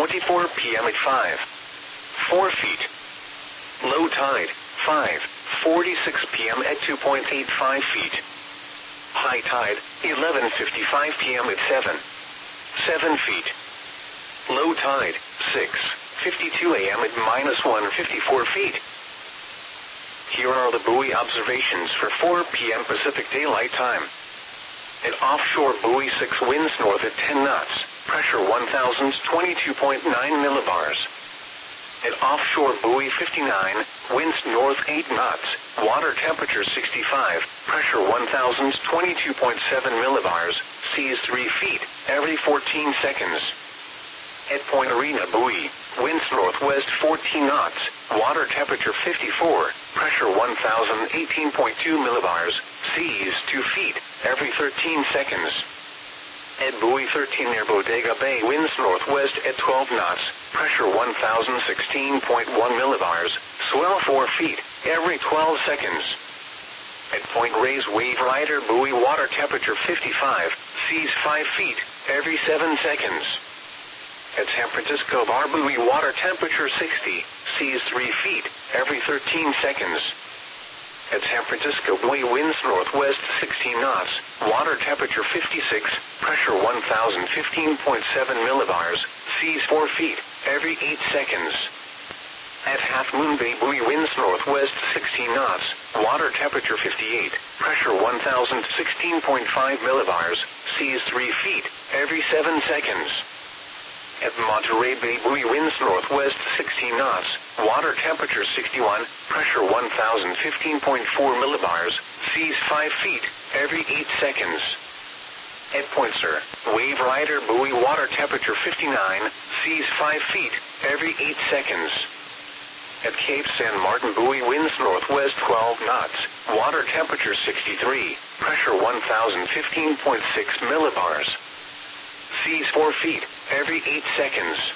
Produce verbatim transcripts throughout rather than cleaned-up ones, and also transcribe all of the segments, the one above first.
twenty-four p m at five, four feet. Low tide, five forty-six p m at two point eight five feet. High tide, eleven fifty-five p m at seven, seven feet. Low tide, six fifty-two a m at minus one fifty-four feet. Here are the buoy observations for four p m Pacific Daylight Time. At offshore buoy six, winds north at ten knots, pressure one thousand twenty-two point nine millibars. At offshore buoy fifty-nine, winds north eight knots, water temperature sixty-five, pressure one thousand twenty-two point seven millibars, seas three feet, every fourteen seconds. At Point Arena buoy, winds northwest fourteen knots, water temperature fifty-four, pressure one thousand eighteen point two millibars, seas two feet, every thirteen seconds. At buoy thirteen near Bodega Bay, winds northwest at twelve knots, pressure one thousand sixteen point one millibars, swell four feet, every twelve seconds. At Point Reyes Wave Rider buoy, water temperature fifty-five, seas five feet, every seven seconds. At San Francisco Bar buoy, water temperature sixty, seas three feet, every thirteen seconds. At San Francisco buoy, winds northwest sixteen knots, water temperature fifty-six, pressure one thousand fifteen point seven millibars, seas four feet, every eight seconds. At Half Moon Bay buoy, winds northwest sixteen knots, water temperature fifty-eight, pressure one thousand sixteen point five millibars, seas three feet, every seven seconds. At Monterey Bay buoy, winds northwest sixteen knots, water temperature sixty-one, pressure one thousand fifteen point four millibars, seas five feet, every eight seconds. At Point Sur, Wave Rider buoy, water temperature fifty-nine, seas five feet, every eight seconds. At Cape San Martin buoy, winds northwest twelve knots, water temperature sixty-three, pressure one thousand fifteen point six millibars, seas four feet, every eight seconds.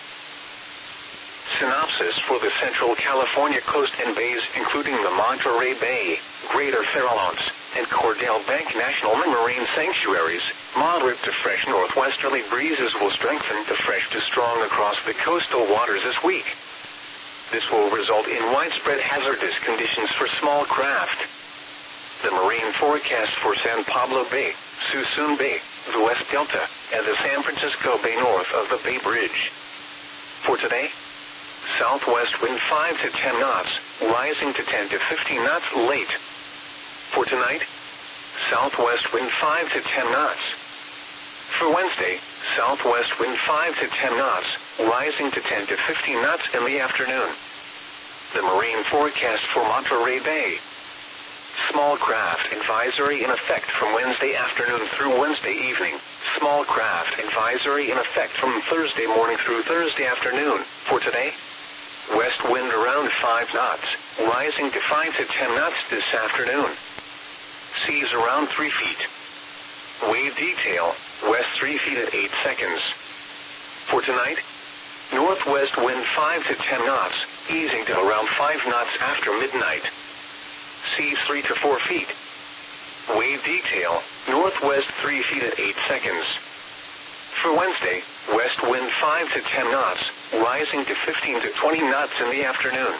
Synopsis for the Central California coast and bays, including the Monterey Bay, Greater Farallones, and Cordell Bank National Marine Sanctuaries. Moderate to fresh northwesterly breezes will strengthen to fresh to strong across the coastal waters this week. This will result in widespread hazardous conditions for small craft. The marine forecast for San Pablo Bay, Suisun Bay, the West Delta, and the San Francisco Bay north of the Bay Bridge. For today, southwest wind five to ten knots, rising to ten to fifteen knots late. For tonight, southwest wind five to ten knots. For Wednesday, southwest wind five to ten knots, rising to ten to fifteen knots in the afternoon. The marine forecast for Monterey Bay. Small craft advisory in effect from Wednesday afternoon through Wednesday evening. Small craft advisory in effect from Thursday morning through Thursday afternoon. For today, west wind around five knots, rising to five to ten knots this afternoon. Seas around three feet. Wave detail, west three feet at eight seconds. For tonight, northwest wind five to ten knots, easing to around five knots after midnight. Seas three to four feet. Wave detail, northwest three feet at eight seconds. For Wednesday, west wind five to ten knots, rising to fifteen to twenty knots in the afternoon.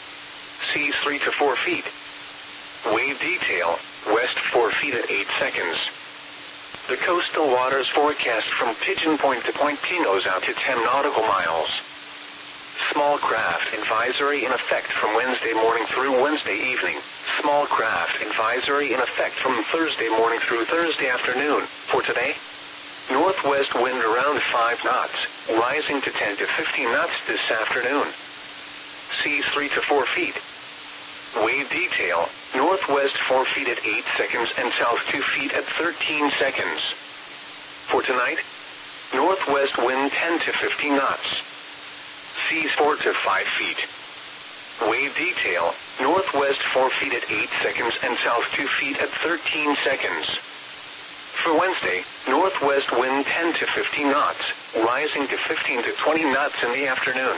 Seas three to four feet. Wave detail, west four feet at eight seconds. The coastal waters forecast from Pigeon Point to Point Pinos out to ten nautical miles. Small craft advisory in effect from Wednesday morning through Wednesday evening. Small craft advisory in effect from Thursday morning through Thursday afternoon. For today, northwest wind around five knots, rising to ten to fifteen knots this afternoon. Seas three to four feet. Wave detail, northwest four feet at eight seconds and south two feet at thirteen seconds. For tonight, northwest wind ten to fifteen knots. Seas four to five feet. Wave detail, northwest four feet at eight seconds and south two feet at thirteen seconds. For Wednesday, northwest wind ten to fifteen knots, rising to fifteen to twenty knots in the afternoon.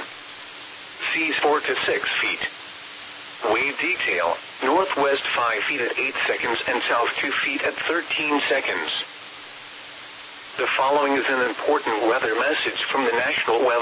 Seas four to six feet. Wave detail, northwest five feet at eight seconds and south two feet at thirteen seconds. The following is an important weather message from the National Weather